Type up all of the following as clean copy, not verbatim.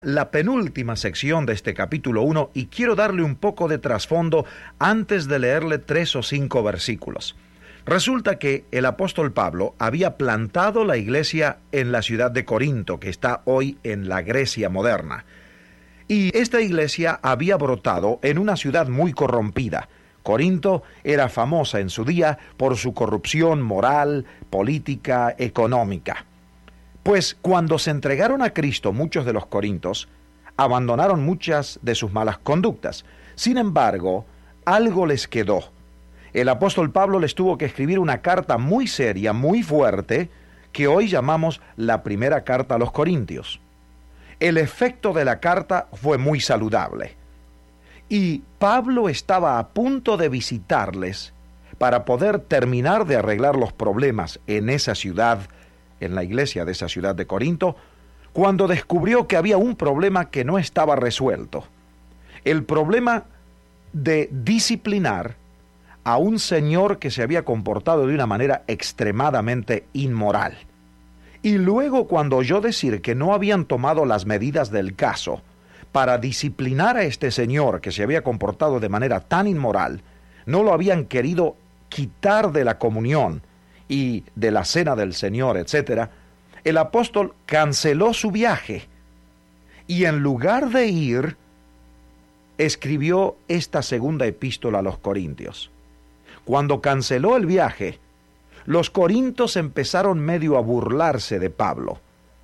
La penúltima sección de este capítulo 1 y quiero darle un poco de trasfondo antes de leerle 3 o 5 versículos. Resulta que el apóstol Pablo había plantado la iglesia en la ciudad de Corinto, que está hoy en la Grecia moderna. Y esta iglesia había brotado en una ciudad muy corrompida. Corinto era famosa en su día por su corrupción moral, política, económica. Pues cuando se entregaron a Cristo muchos de los corintios, abandonaron muchas de sus malas conductas. Sin embargo, algo les quedó. El apóstol Pablo les tuvo que escribir una carta muy seria, muy fuerte, que hoy llamamos la primera carta a los corintios. El efecto de la carta fue muy saludable. Y Pablo estaba a punto de visitarles para poder terminar de arreglar los problemas en esa ciudad, en la iglesia de esa ciudad de Corinto, cuando descubrió que había un problema que no estaba resuelto. El problema de disciplinar a un señor que se había comportado de una manera extremadamente inmoral. Y luego, cuando oyó decir que no habían tomado las medidas del caso para disciplinar a este señor que se había comportado de manera tan inmoral, no lo habían querido quitar de la comunión y de la cena del Señor, etc., el apóstol canceló su viaje y en lugar de ir, escribió esta segunda epístola a los corintios. Cuando canceló el viaje, los corintios empezaron medio a burlarse de Pablo,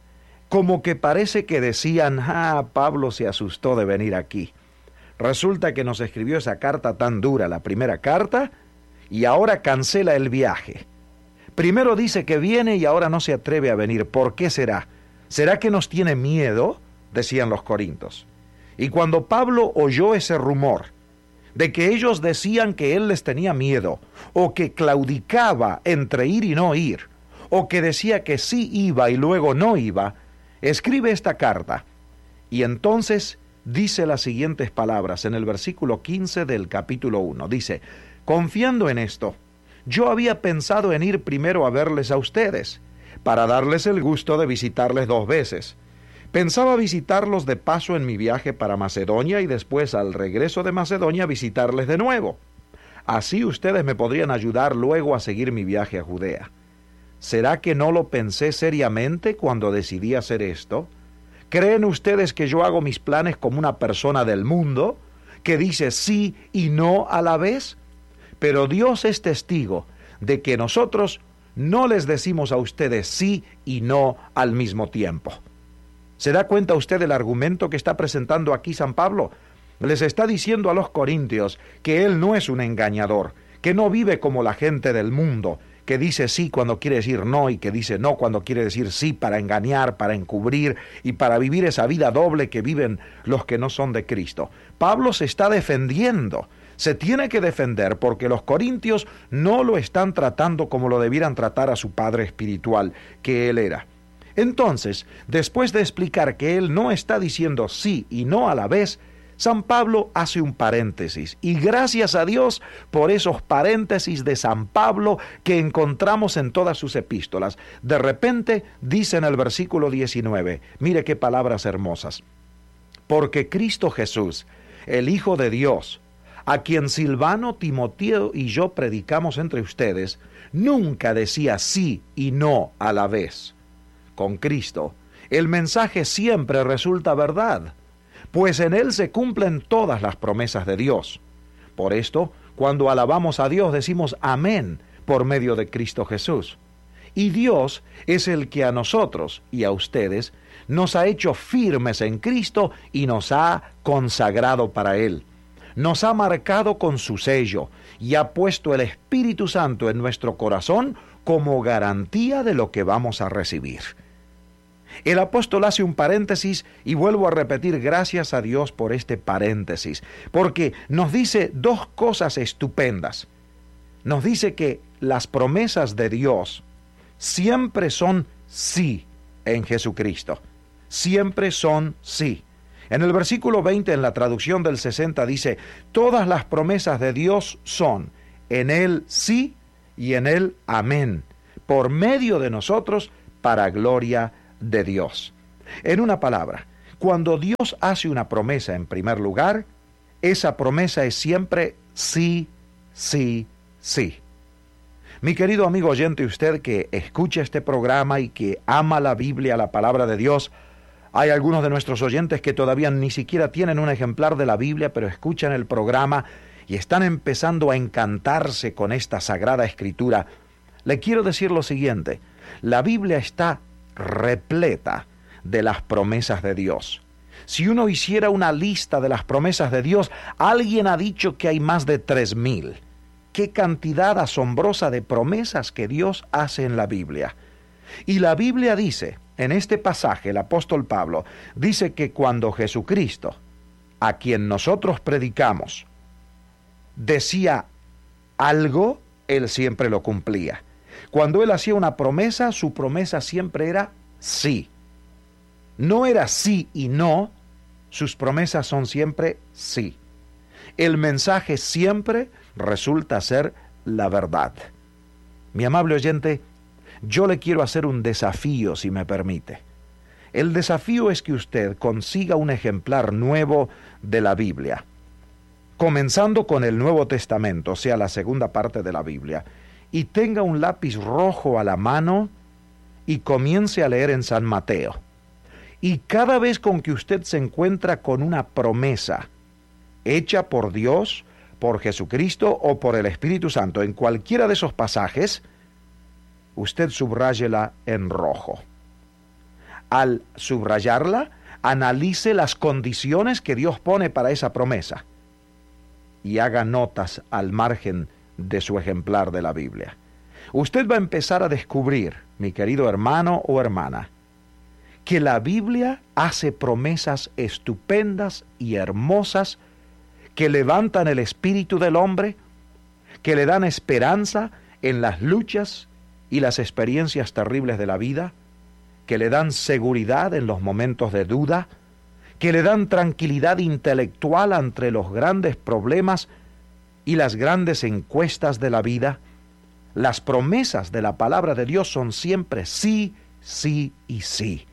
como que parece que decían, Pablo se asustó de venir aquí. Resulta que nos escribió esa carta tan dura, la primera carta, y ahora cancela el viaje. Primero dice que viene y ahora no se atreve a venir. ¿Por qué será? ¿Será que nos tiene miedo?, decían los corintios. Y cuando Pablo oyó ese rumor de que ellos decían que él les tenía miedo, o que claudicaba entre ir y no ir, o que decía que sí iba y luego no iba, escribe esta carta. Y entonces dice las siguientes palabras en el versículo 15 del capítulo 1. Dice, confiando en esto, yo había pensado en ir primero a verles a ustedes, para darles el gusto de visitarles 2 veces. Pensaba visitarlos de paso en mi viaje para Macedonia y después al regreso de Macedonia visitarles de nuevo. Así ustedes me podrían ayudar luego a seguir mi viaje a Judea. ¿Será que no lo pensé seriamente cuando decidí hacer esto? ¿Creen ustedes que yo hago mis planes como una persona del mundo, que dice sí y no a la vez? Pero Dios es testigo de que nosotros no les decimos a ustedes sí y no al mismo tiempo. ¿Se da cuenta usted del argumento que está presentando aquí San Pablo? Les está diciendo a los corintios que él no es un engañador, que no vive como la gente del mundo, que dice sí cuando quiere decir no y que dice no cuando quiere decir sí, para engañar, para encubrir y para vivir esa vida doble que viven los que no son de Cristo. Pablo se está defendiendo. Se tiene que defender porque los corintios no lo están tratando como lo debieran tratar a su padre espiritual, que él era. Entonces, después de explicar que él no está diciendo sí y no a la vez, San Pablo hace un paréntesis. Y gracias a Dios por esos paréntesis de San Pablo que encontramos en todas sus epístolas. De repente dice en el versículo 19, mire qué palabras hermosas. Porque Cristo Jesús, el Hijo de Dios, a quien Silvano, Timoteo y yo predicamos entre ustedes, nunca decía sí y no a la vez. Con Cristo, el mensaje siempre resulta verdad, pues en él se cumplen todas las promesas de Dios. Por esto, cuando alabamos a Dios, decimos amén por medio de Cristo Jesús. Y Dios es el que a nosotros y a ustedes nos ha hecho firmes en Cristo y nos ha consagrado para Él. Nos ha marcado con su sello y ha puesto el Espíritu Santo en nuestro corazón como garantía de lo que vamos a recibir. El apóstol hace un paréntesis y vuelvo a repetir gracias a Dios por este paréntesis, porque nos dice 2 cosas estupendas. Nos dice que las promesas de Dios siempre son sí en Jesucristo. Siempre son sí. En el versículo 20, en la traducción del 60, dice, todas las promesas de Dios son en Él sí y en Él amén, por medio de nosotros para gloria de Dios. En una palabra, Cuando Dios hace una promesa en primer lugar, esa promesa es siempre sí, sí, sí. Mi querido amigo oyente, usted que escucha este programa y que ama la Biblia, la palabra de Dios, hay algunos de nuestros oyentes que todavía ni siquiera tienen un ejemplar de la Biblia, pero escuchan el programa y están empezando a encantarse con esta sagrada escritura. Le quiero decir lo siguiente: la Biblia está repleta de las promesas de Dios. Si uno hiciera una lista de las promesas de Dios, alguien ha dicho que hay más de 3,000. ¡Qué cantidad asombrosa de promesas que Dios hace en la Biblia! Y la Biblia dice, en este pasaje, el apóstol Pablo dice que cuando Jesucristo, a quien nosotros predicamos, decía algo, Él siempre lo cumplía. Cuando Él hacía una promesa, su promesa siempre era sí. No era sí y no, sus promesas son siempre sí. El mensaje siempre resulta ser la verdad. Mi amable oyente, yo le quiero hacer un desafío, si me permite. El desafío es que usted consiga un ejemplar nuevo de la Biblia, comenzando con el Nuevo Testamento, o sea, la segunda parte de la Biblia, y tenga un lápiz rojo a la mano y comience a leer en San Mateo. Y cada vez con que usted se encuentra con una promesa hecha por Dios, por Jesucristo o por el Espíritu Santo, en cualquiera de esos pasajes, usted subráyela en rojo. Al subrayarla, analice las condiciones que Dios pone para esa promesa y haga notas al margen de su ejemplar de la Biblia. Usted va a empezar a descubrir, mi querido hermano o hermana, que la Biblia hace promesas estupendas y hermosas que levantan el espíritu del hombre, que le dan esperanza en las luchas y las experiencias terribles de la vida, que le dan seguridad en los momentos de duda, que le dan tranquilidad intelectual ante los grandes problemas y las grandes encuestas de la vida. Las promesas de la palabra de Dios son siempre sí, sí y sí.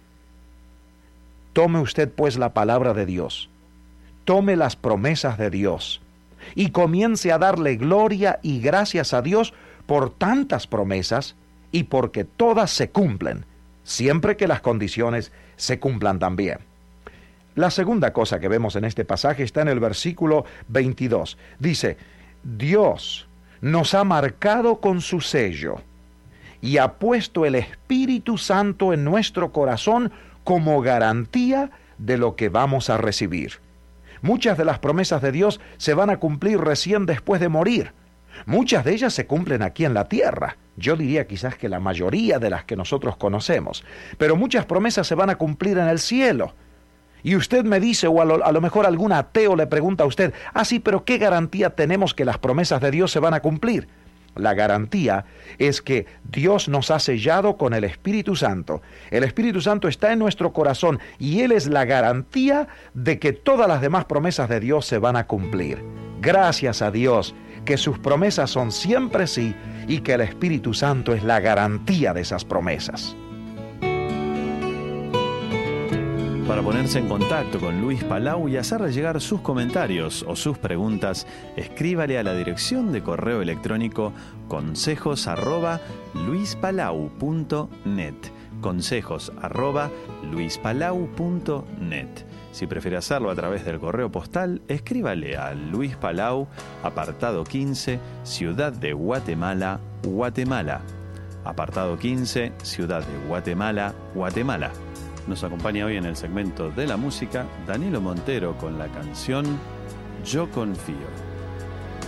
Tome usted pues la palabra de Dios, tome las promesas de Dios y comience a darle gloria y gracias a Dios por tantas promesas y porque todas se cumplen, siempre que las condiciones se cumplan también. La segunda cosa que vemos en este pasaje está en el versículo 22. Dice, Dios nos ha marcado con su sello y ha puesto el Espíritu Santo en nuestro corazón como garantía de lo que vamos a recibir. Muchas de las promesas de Dios se van a cumplir recién después de morir. Muchas de ellas se cumplen aquí en la tierra. Yo diría quizás que la mayoría de las que nosotros conocemos. Pero muchas promesas se van a cumplir en el cielo. Y usted me dice, o a lo mejor algún ateo le pregunta a usted, sí, pero ¿qué garantía tenemos que las promesas de Dios se van a cumplir? La garantía es que Dios nos ha sellado con el Espíritu Santo. El Espíritu Santo está en nuestro corazón y Él es la garantía de que todas las demás promesas de Dios se van a cumplir. Gracias a Dios que sus promesas son siempre sí y que el Espíritu Santo es la garantía de esas promesas. Para ponerse en contacto con Luis Palau y hacerle llegar sus comentarios o sus preguntas, escríbale a la dirección de correo electrónico consejos@luispalau.net. consejos@luispalau.net. Si prefiere hacerlo a través del correo postal, escríbale a Luis Palau, apartado 15, Ciudad de Guatemala, Guatemala. Apartado 15, Ciudad de Guatemala, Guatemala. Nos acompaña hoy en el segmento de la música Danilo Montero con la canción Yo Confío.